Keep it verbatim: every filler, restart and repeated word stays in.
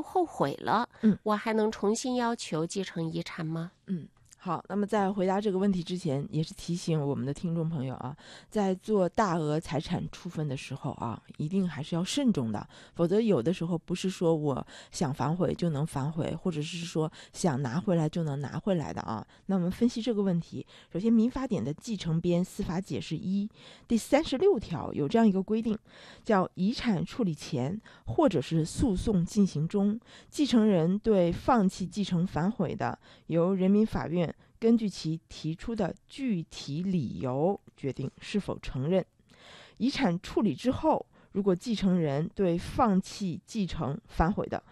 后悔了， 嗯， 我还能重新要求继承遗产吗？ 嗯。好，那么在回答这个问题之前，也是提醒我们的听众朋友啊，在做大额财产处分的时候啊，一定还是要慎重的，否则有的时候不是说我想反悔就能反悔，或者是说想拿回来就能拿回来的啊。那我们分析这个问题，首先民法典的继承编司法解释一第三十六条有这样一个规定，叫遗产处理前或者是诉讼进行中，继承人对放弃继承反悔的，由人民法院根据其提出的具体理由决定是否承认。遗产处理之后，如果继承人对放弃继承反悔的，